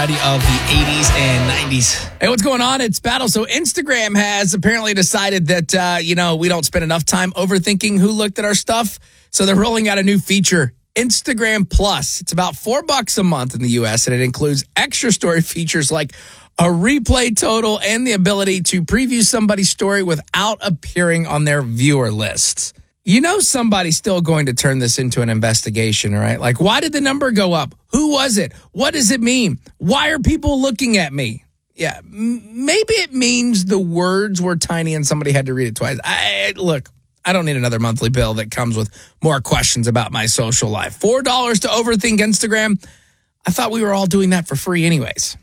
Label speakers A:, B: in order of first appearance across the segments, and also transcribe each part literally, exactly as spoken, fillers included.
A: of the eighties and nineties. Hey, what's going on? It's Battle. So Instagram has apparently decided that, uh, you know, we don't spend enough time overthinking who looked at our stuff. So they're rolling out a new feature, Instagram Plus. It's about four bucks a month in the U S, and it includes extra story features like a replay total and the ability to preview somebody's story without appearing on their viewer lists. You know somebody's still going to turn this into an investigation, right? Like, why did the number go up? Who was it? What does it mean? Why are people looking at me? Yeah, m- maybe it means the words were tiny and somebody had to read it twice. I, look, I don't need another monthly bill that comes with more questions about my social life. four dollars to overthink Instagram? I thought we were all doing that for free anyways.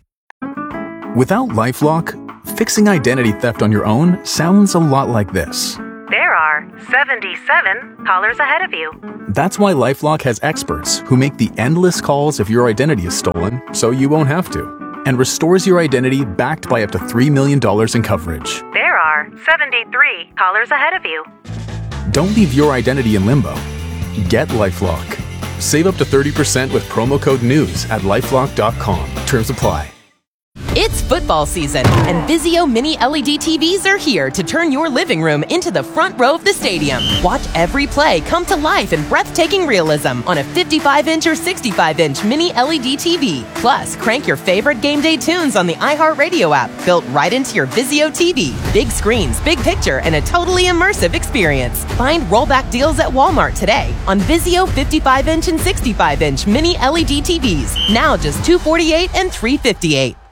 B: Without LifeLock, fixing identity theft on your own sounds a lot like this.
C: There are seventy-seven callers ahead of you.
B: That's why LifeLock has experts who make the endless calls if your identity is stolen, so you won't have to, and restores your identity backed by up to three million dollars in coverage.
C: There are seventy-three callers ahead of you.
B: Don't leave your identity in limbo. Get LifeLock. Save up to thirty percent with promo code NEWS at lifelock dot com. Terms apply.
D: It's football season, and Vizio Mini L E D T Vs are here to turn your living room into the front row of the stadium. Watch every play come to life in breathtaking realism on a fifty-five inch or sixty-five inch Mini L E D T V. Plus, crank your favorite game day tunes on the iHeartRadio app, built right into your Vizio T V. Big screens, big picture, and a totally immersive experience. Find rollback deals at Walmart today on Vizio fifty-five inch and sixty-five inch Mini L E D T Vs. Now just two hundred forty-eight dollars and three hundred fifty-eight dollars.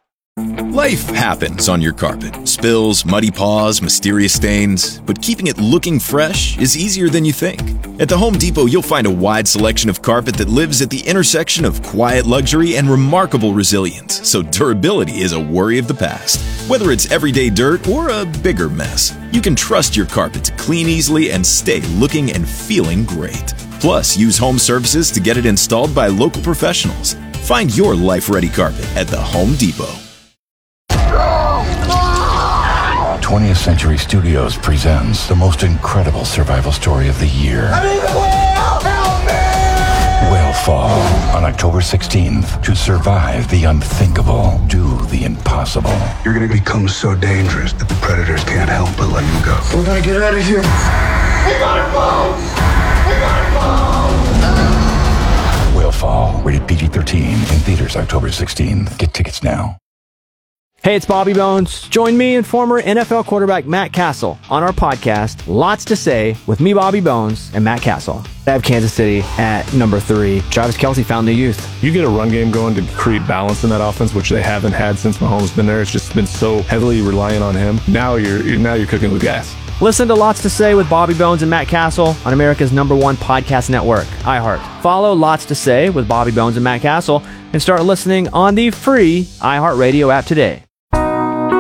E: Life happens on your carpet. Spills, muddy paws, mysterious stains. But keeping it looking fresh is easier than you think. At the Home Depot, you'll find a wide selection of carpet that lives at the intersection of quiet luxury and remarkable resilience. So durability is a worry of the past. Whether it's everyday dirt or a bigger mess, you can trust your carpet to clean easily and stay looking and feeling great. Plus, use home services to get it installed by local professionals. Find your life-ready carpet at the Home Depot.
F: twentieth Century Studios presents the most incredible survival story of the year.
G: I'm in the whale! Help me!
F: Whale Fall on October sixteenth. To survive the unthinkable, do the impossible.
H: You're gonna become so dangerous that the predators can't help but let you go.
G: We're gonna get out of here. We got our bones! We got our bones!
F: Whale Fall, rated P G thirteen, in theaters October sixteenth. Get tickets now.
I: Hey, it's Bobby Bones. Join me and former N F L quarterback Matt Castle on our podcast, Lots to Say, with me, Bobby Bones, and Matt Castle. I have Kansas City at number three. Travis Kelce found the youth.
J: You get a run game going to create balance in that offense, which they haven't had since Mahomes been there. It's just been so heavily reliant on him. Now you're, you're now you're cooking with gas.
I: Listen to Lots to Say with Bobby Bones and Matt Castle on America's number one podcast network, iHeart. Follow Lots to Say with Bobby Bones and Matt Castle and start listening on the free iHeartRadio app today.